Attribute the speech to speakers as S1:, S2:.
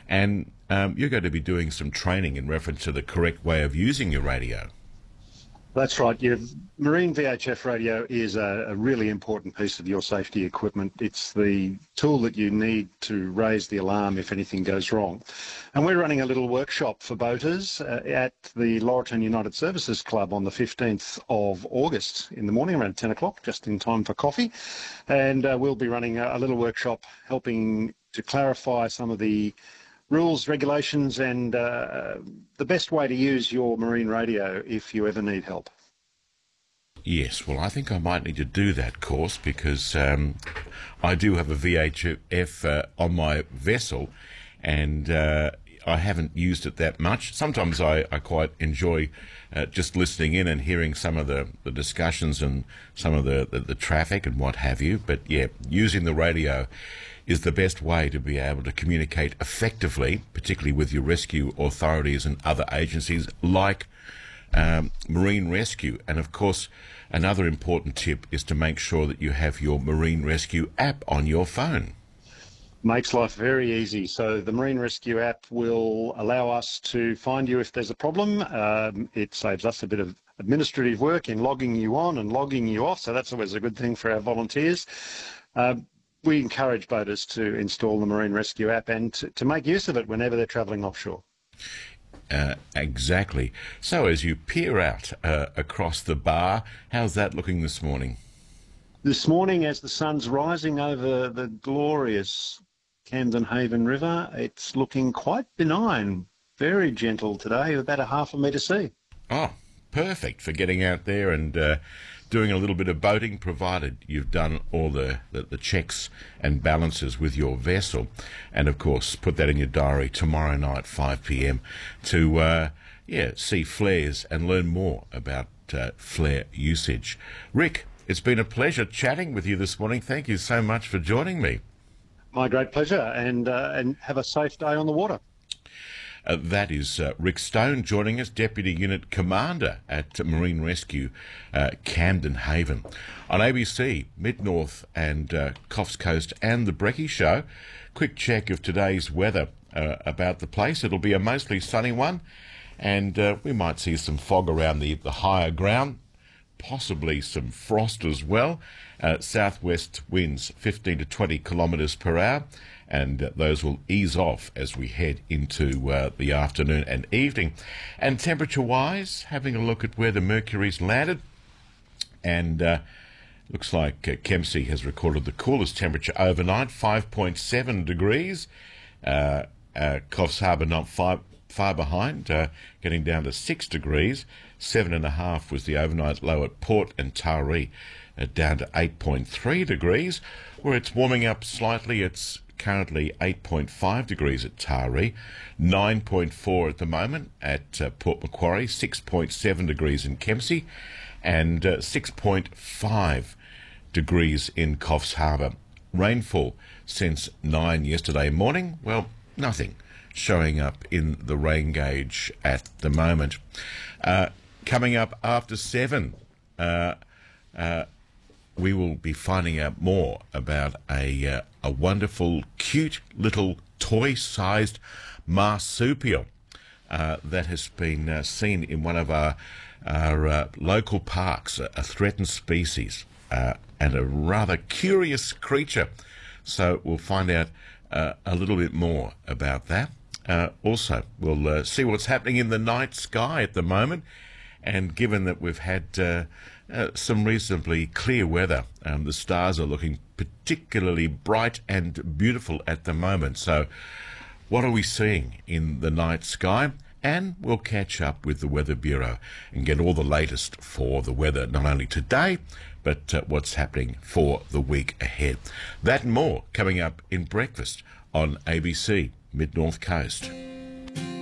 S1: and you're going to be doing some training in reference to the correct way of using your radio.
S2: That's right. Your marine VHF radio is a really important piece of your safety equipment. It's the tool that you need to raise the alarm if anything goes wrong. And we're running a little workshop for boaters at the Laurelton United Services Club on the 15th of August in the morning around 10 o'clock, just in time for coffee. And we'll be running a little workshop helping to clarify some of the rules, regulations, and the best way to use your marine radio if you ever need help.
S1: Yes, well, I think I might need to do that course because I do have a VHF on my vessel, and I haven't used it that much. Sometimes I quite enjoy just listening in and hearing some of the discussions and some of the traffic and what have you. But yeah, using the radio is the best way to be able to communicate effectively, particularly with your rescue authorities and other agencies like Marine Rescue. And of course, another important tip is to make sure that you have your Marine Rescue app on your phone.
S2: Makes life very easy. So the Marine Rescue app will allow us to find you if there's a problem. It saves us a bit of administrative work in logging you on and logging you off, so that's always a good thing for our volunteers. We encourage boaters to install the Marine Rescue app and to make use of it whenever they're travelling offshore.
S1: Exactly. So as you peer out across the bar, how's that looking this morning?
S2: This morning, as the sun's rising over the glorious Camden Haven River, it's looking quite benign, very gentle today, about a half a metre sea.
S1: Oh, perfect for getting out there and doing a little bit of boating, provided you've done all the checks and balances with your vessel. And of course, put that in your diary tomorrow night, 5 p.m, to see flares and learn more about flare usage. Rick, it's been a pleasure chatting with you this morning. Thank you so much for joining me.
S2: My great pleasure, and have a safe day on the water.
S1: That is Rick Stone joining us, Deputy Unit Commander at Marine Rescue Camden Haven. On ABC, Mid-North and Coffs Coast and the Brecky Show, quick check of today's weather about the place. It'll be a mostly sunny one, and we might see some fog around the higher ground, possibly some frost as well. Southwest winds 15 to 20 kilometres per hour, and those will ease off as we head into the afternoon and evening. And temperature-wise, having a look at where the mercury's landed, and looks like Kempsey has recorded the coolest temperature overnight, 5.7 degrees. Coffs Harbour not far behind, getting down to 6 degrees. 7.5 was the overnight low at Port and Taree, down to 8.3 degrees. Where it's warming up slightly, it's currently 8.5 degrees at Taree, 9.4 at the moment at Port Macquarie, 6.7 degrees in Kempsey, and 6.5 degrees in Coffs Harbour. Rainfall since 9 yesterday morning, well, nothing showing up in the rain gauge at the moment. Coming up after 7, we will be finding out more about a wonderful, cute little toy-sized marsupial that has been seen in one of our local parks, a threatened species, and a rather curious creature. So we'll find out a little bit more about that. Also, we'll see what's happening in the night sky at the moment. And given that we've had some reasonably clear weather, the stars are looking particularly bright and beautiful at the moment. So what are we seeing in the night sky? And we'll catch up with the Weather Bureau and get all the latest for the weather, not only today, but what's happening for the week ahead. That and more coming up in Breakfast on ABC Mid-North Coast.